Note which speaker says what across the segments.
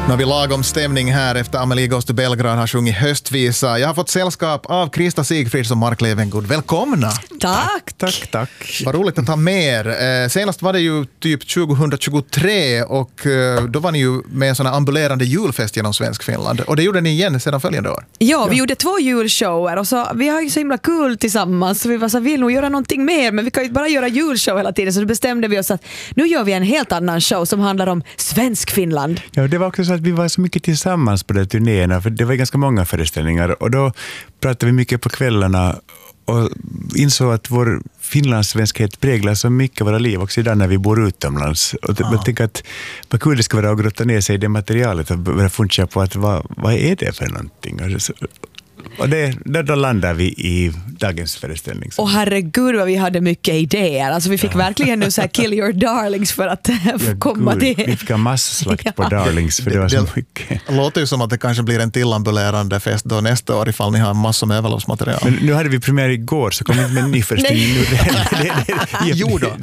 Speaker 1: Nu har vi lagom stämning här efter Amelie Goes to Belgrad har sjungit höstvisa. Jag har fått sällskap av Krista Sigfrids och Mark Levengood. Välkomna!
Speaker 2: Tack.
Speaker 1: Vad roligt att ha med er. Senast var det ju typ 2023 och då var ni ju med en sån här ambulerande julfest genom Svensk Finland. Och det gjorde ni igen sedan följande år.
Speaker 2: Ja, vi gjorde 2 julshower och så vi har ju så himla kul tillsammans så vi var så vill nog göra någonting mer men vi kan ju bara göra julshow hela tiden så då bestämde vi oss att nu gör vi en helt annan show som handlar om Svensk Finland.
Speaker 3: Ja, det var också så att vi var så mycket tillsammans på de turnéerna för det var ganska många föreställningar och då pratade vi mycket på kvällarna och insåg att vår finlandssvenskhet präglar så mycket våra liv också idag när vi bor utomlands. Och jag tänker att vad kul det ska vara att grotta ner sig i det materialet och börja fundera på att vad är det för någonting? Och då landar vi i dagens föreställning.
Speaker 2: Och herregud vad vi hade mycket idéer. Alltså vi fick verkligen nu så här kill your darlings för att komma till.
Speaker 3: Vi fick masslakt på darlings för det var så mycket.
Speaker 1: Det låter ju som att det kanske blir en tillambulerande fest då nästa år ifall ni har massor med överloppsmaterial.
Speaker 3: Men nu hade vi premiär igår så kom vi med en ny föreställning nu.
Speaker 1: Jo då.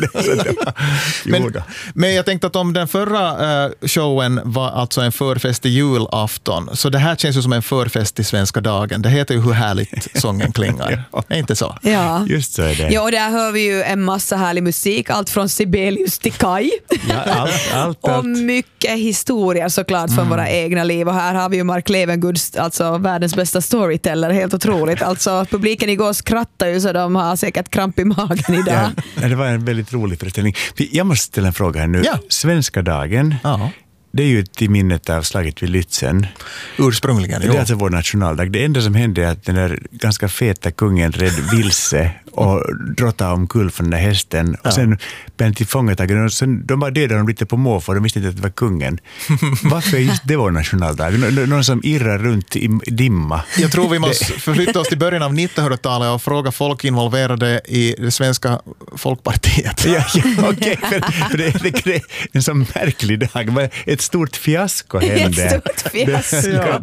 Speaker 1: Men jag tänkte att om den förra showen var alltså en förfest i julafton så det här känns ju som en förfest i svenska dagen. Det heter ju Hur härligt sången klingar. Är inte så?
Speaker 2: Ja.
Speaker 3: Just så är det.
Speaker 2: Ja, och där hör vi ju en massa härlig musik. Allt från Sibelius till Kai.
Speaker 3: Ja, allt.
Speaker 2: Och mycket historier såklart från våra egna liv. Och här har vi ju Mark Levengood, alltså världens bästa storyteller. Helt otroligt. Alltså publiken igår skrattar ju så de har säkert kramp i magen idag.
Speaker 3: Ja, det var en väldigt rolig föreställning. Jag måste ställa en fråga här nu.
Speaker 1: Ja.
Speaker 3: Svenska dagen.
Speaker 1: Ja.
Speaker 3: Det är ju till minnet av slaget vid Lützen.
Speaker 1: Ursprungligen,
Speaker 3: Det är alltså vår nationaldag. Det enda som hände är att den där ganska feta kungen red vilse och drottade omkull från den där hästen. Och sen blev han tillfångatagen och sen de bara dödade dem lite på måfå och de visste inte att det var kungen. Varför är just det vår nationaldag? Någon som irrar runt i dimma.
Speaker 1: Jag tror vi måste förflytta oss till början av 1900-talet och fråga folk involverade i det svenska folkpartiet.
Speaker 3: Ja, okej. För det är en sån märklig dag. Ett stort fiasko hände.
Speaker 2: Ett stort fiasko.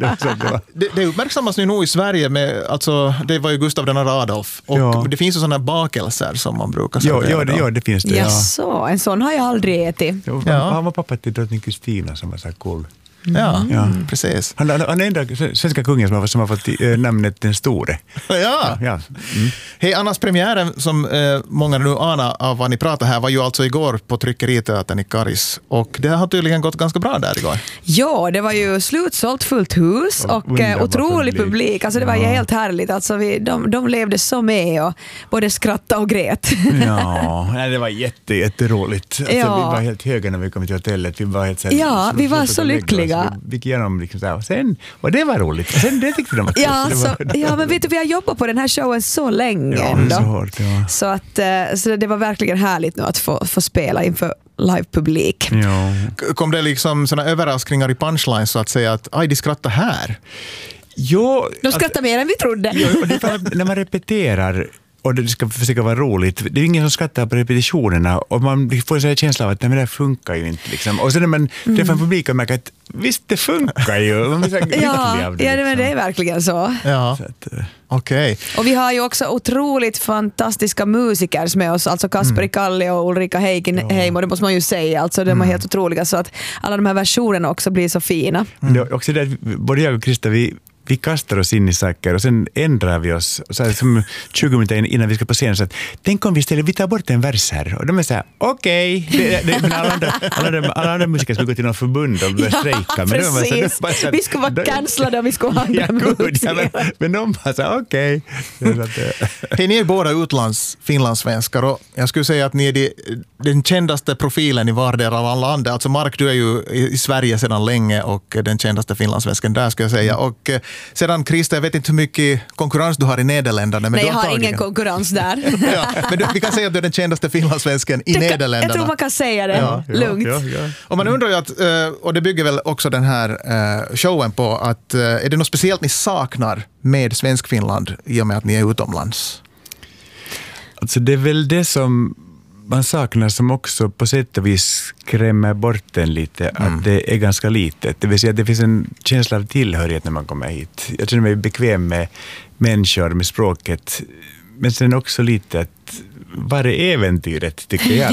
Speaker 1: Det uppmärksammas nu nog i Sverige med, alltså, det var ju Gustav II Adolf och det finns ju sådana bakelser som man brukar servera.
Speaker 3: Ja, det finns det.
Speaker 2: Jaså, en sån har jag aldrig ätit.
Speaker 3: Han var pappa till drottning Kristina som var så cool.
Speaker 1: Ja, precis.
Speaker 3: Han är enda svenska kungen som har fått namnet den store.
Speaker 1: Ja.
Speaker 3: Mm.
Speaker 1: Hej, Annas premiären som många nu anar av vad ni pratar här var ju alltså igår på Tryckeriteatern i Karis. Och det har tydligen gått ganska bra där igår.
Speaker 2: Ja, det var ju slutsålt fullt hus och otrolig publik. Alltså det var ju helt härligt. Alltså de levde så med och både skratta och grät.
Speaker 3: Ja, det var jätteroligt. Alltså, vi var helt höga när vi kom till hotellet. Vi var helt så här,
Speaker 2: vi var så lyckliga.
Speaker 3: Vi gick igenom liksom så här, och det var roligt. Och sen det tyckte de var kul.
Speaker 2: Men vet du, vi har jobbat på den här showen så länge.
Speaker 3: Så hårt,
Speaker 2: Så det var verkligen härligt nu att få spela inför livepublik.
Speaker 3: Ja.
Speaker 1: Kom det liksom såna överraskningar i punchline så att säga att de skrattar här?
Speaker 3: Jo,
Speaker 2: de skrattar mer än vi trodde.
Speaker 3: Ja, och det är för att när man repeterar och det ska försöka vara roligt. Det är ingen som skrattar på repetitionerna och man får en känsla av att det här funkar ju inte. Liksom. Och sen när man träffar en publik och märker att visst, det funkar ju. Man blir så lycklig av det.
Speaker 2: Ja, men det är verkligen så.
Speaker 1: Ja, okej.
Speaker 2: Och vi har ju också otroligt fantastiska musiker med oss. Alltså Kasperi Kalli och Ulrika Heikinheimo, det måste man ju säga. Alltså de är helt otroliga så att alla de här versionerna också blir så fina.
Speaker 3: Det är också det, både jag och Krista, vi kastar oss in i saker och sen ändrar vi oss så här, som 20 minuter innan vi ska på scenen så att tänk om vi tar bort en vers här och de är så här, okej. Men alla andra musiker skulle gå till någon förbund och börja strejka.
Speaker 2: Precis. Vi skulle vara cancellade och vi skulle ha andra musiker.
Speaker 3: Men de bara så här, okej.
Speaker 1: Hej, ni är båda finlandssvenskar och jag skulle säga att ni är den kändaste profilen i vardera av landet. Alltså Mark, du är ju i Sverige sedan länge och den kändaste finlandssvensken där ska jag säga. Och sedan Krista, jag vet inte hur mycket konkurrens du har i Nederländerna. Men
Speaker 2: nej, jag har ingen konkurrens där.
Speaker 1: Men vi kan säga att du är den kändaste finlandssvensken i Nederländerna.
Speaker 2: Jag tror man kan säga det, lugnt.
Speaker 1: Ja. Och man undrar ju att, och det bygger väl också den här showen på, att är det något speciellt ni saknar med Svensk Finland i och med att ni är utomlands?
Speaker 3: Alltså det är väl det som man saknar som också på sätt och vis skrämmer bort den lite, att det är ganska litet. Det vill säga att det finns en känsla av tillhörighet när man kommer hit. Jag känner mig bekväm med människor, med språket. Men sen också lite att var är äventyret, tycker jag.